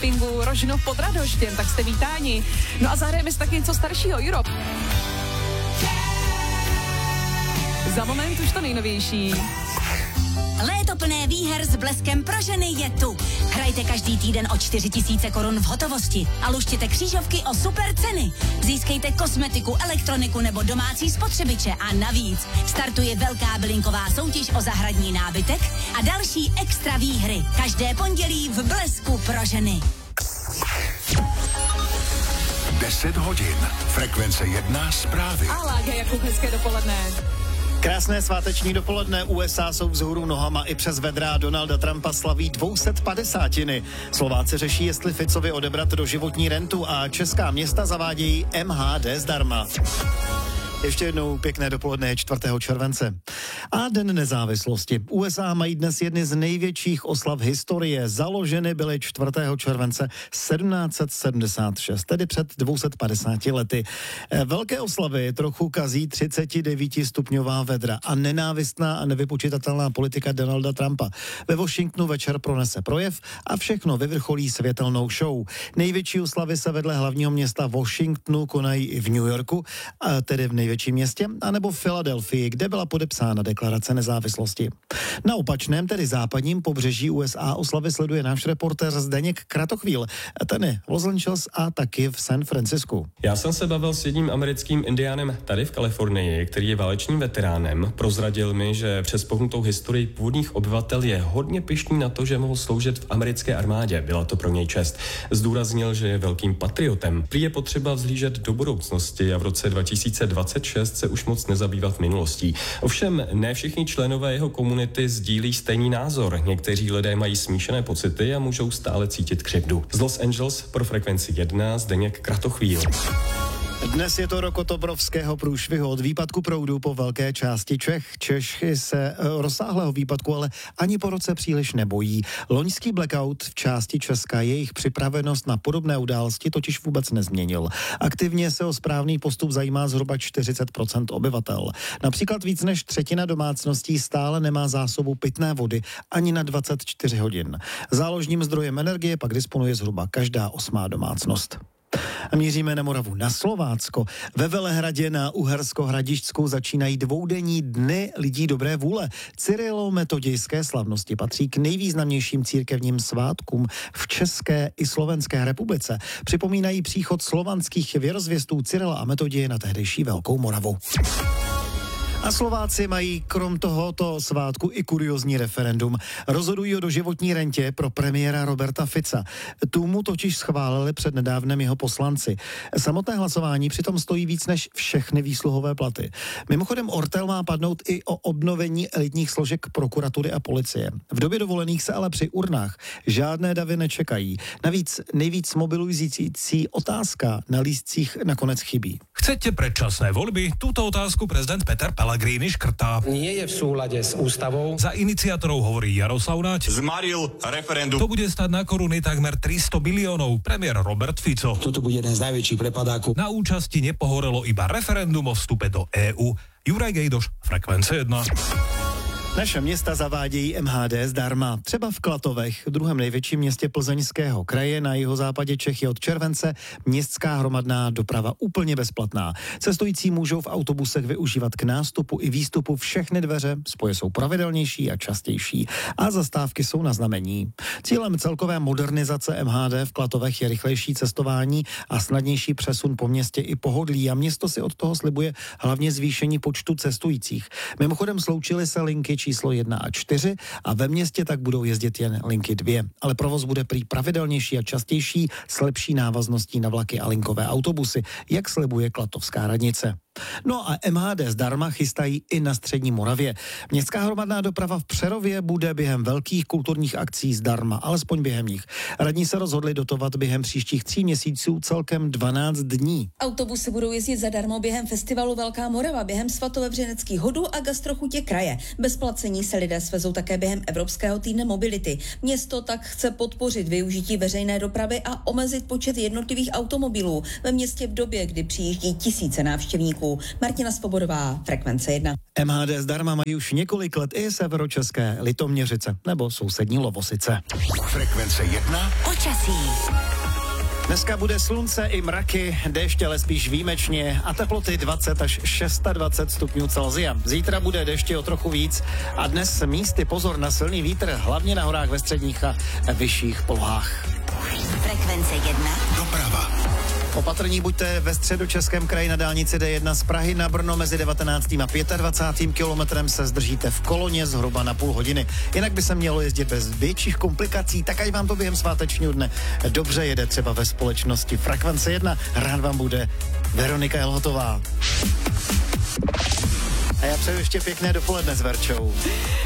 campingu Rožnov pod Radhoštěm, tak jste vítáni. No a zahrajeme si taky něco staršího, Europe. Za moment už to nejnovější. Léto plné výher s Bleskem pro ženy je tu. Hrajte každý týden o 4 000 korun v hotovosti a luštěte křížovky o super ceny. Získejte kosmetiku, elektroniku nebo domácí spotřebiče a navíc startuje velká bylinková soutěž o zahradní nábytek a další extra výhry. Každé pondělí v Blesku pro ženy. 10 hodin. Frekvence 1 zprávy. A Jakub, hezké dopoledne. Krásné sváteční dopoledne. USA jsou vzhůru nohama i přes vedra. Donalda Trumpa slaví 250. Slováci řeší, jestli Ficovi odebrat doživotní rentu a česká města zavádějí MHD zdarma. Ještě jednou pěkné dopoledne 4. července. A Den nezávislosti. USA mají dnes jedny z největších oslav historie. Založeny byly 4. července 1776, tedy před 250 lety. Velké oslavy trochu kazí 39stupňová vedra a nenávistná a nevypočitatelná politika Donalda Trumpa. Ve Washingtonu večer pronese projev a všechno vyvrcholí světelnou show. Největší oslavy se vedle hlavního města Washingtonu konají i v New Yorku, tedy v největším městě, anebo v Filadelfii, kde byla podepsána deklarace nezávislosti. Na opačném, tedy západním pobřeží USA oslavy sleduje náš reportér Zdeněk Kratochvíl. Ten je v Los Angeles a taky v San Francisku. Já jsem se bavil s jedním americkým indiánem tady v Kalifornii, který je válečným veteránem. Prozradil mi, že přes pohnutou historii původních obyvatel je hodně pyšný na to, že mohl sloužit v americké armádě. Byla to pro něj čest. Zdůraznil, že je velkým patriotem. Prý je potřeba vzhlížet do budoucnosti a v roce 2026 se už moc nezabývat minulostí. Ovšem ne všichni členové jeho komunity sdílí stejný názor. Někteří lidé mají smíšené pocity a můžou stále cítit křivdu. Z Los Angeles pro Frekvenci 1 Zdeněk Kratochvíl. Dnes je to rok od obrovského průšvihu, od výpadku proudu po velké části Čech. Čechy se rozsáhlého výpadku ale ani po roce příliš nebojí. Loňský blackout v části Česka jejich připravenost na podobné události totiž vůbec nezměnil. Aktivně se o správný postup zajímá zhruba 40% obyvatel. Například víc než třetina domácností stále nemá zásobu pitné vody ani na 24 hodin. Záložním zdrojem energie pak disponuje zhruba každá 8. domácnost. A míříme na Moravu, na Slovácko. Ve Velehradě na Uhersko-Hradišťsku začínají dvoudenní dny lidí dobré vůle. Cyrilo-metodějské slavnosti patří k nejvýznamnějším církevním svátkům v České i Slovenské republice. Připomínají příchod slovanských věrozvěstů Cyrila a Metoděje na tehdejší Velkou Moravu. A Slováci mají krom tohoto svátku i kuriózní referendum. Rozhodují o doživotní rentě pro premiéra Roberta Fica. Tu mu totiž schválili přednedávnem jeho poslanci. Samotné hlasování přitom stojí víc než všechny výsluhové platy. Mimochodem Ortel má padnout i o obnovení elitních složek prokuratury a policie. V době dovolených se ale při urnách žádné davy nečekají. Navíc nejvíc mobilizující otázka na lístcích nakonec chybí. Chcete predčasné voľby? Túto otázku prezident Peter Pellegrini škrtá. Nie je v súlade s ústavou. Za iniciátorov hovorí Jaroslav Naď. Zmaril referendum. To bude stať na koruny takmer 300 miliónov. Premiér Robert Fico. Toto bude jeden z najväčších prepadákov. Na účasti nepohorelo iba referendum o vstupe do EÚ. Juraj Gejdoš, Frekvence 1. Naše města zavádějí MHD zdarma. Třeba v Klatovech, druhém největším městě Plzeňského kraje na jihozápadě Čech, je od července městská hromadná doprava úplně bezplatná. Cestující můžou v autobusech využívat k nástupu i výstupu všechny dveře, spoje jsou pravidelnější a častější a zastávky jsou na znamení. Cílem celkové modernizace MHD v Klatovech je rychlejší cestování a snadnější přesun po městě i pohodlí a město si od toho slibuje hlavně zvýšení počtu cestujících. Mimochodem sloučily se linky číslo 1 a 4 a ve městě tak budou jezdit jen linky 2. Ale provoz bude prý pravidelnější a častější s lepší návazností na vlaky a linkové autobusy, jak slibuje klatovská radnice. No a MHD zdarma chystají i na střední Moravě. Městská hromadná doprava v Přerově bude během velkých kulturních akcí zdarma, alespoň během nich. Radní se rozhodli dotovat během příštích 3 měsíců celkem 12 dní. Autobusy budou jezdit zadarmo během festivalu Velká Morava, během svatovevřeneckých hodů a gastrochutě kraje. Bez placení se lidé svezou také během Evropského týdne mobility. Město tak chce podpořit využití veřejné dopravy a omezit počet jednotlivých automobilů ve městě v době, kdy přijíždí tisíce návštěvníků. Olomoucku. Martina Svobodová, Frekvence 1. MHD zdarma mají už několik let i severočeské Litoměřice nebo sousední Lovosice. Frekvence 1. Počasí. Dneska bude slunce i mraky, déště, ale spíš výjimečně a teploty 20 až 26 stupňů Celsia. Zítra bude deště o trochu víc a dnes místy pozor na silný vítr, hlavně na horách ve středních a vyšších polohách. Frekvence 1. Doprava. Opatrní buďte ve středočeském kraji na dálnici D1 z Prahy na Brno mezi 19. a 25. kilometrem se zdržíte v koloně zhruba na půl hodiny. Jinak by se mělo jezdit bez větších komplikací, tak ať vám to během svátečního dne dobře jede třeba ve společnosti Frekvence 1. Rád vám bude Veronika Jelhotová. A já přeju ještě pěkné dopoledne s Verčou.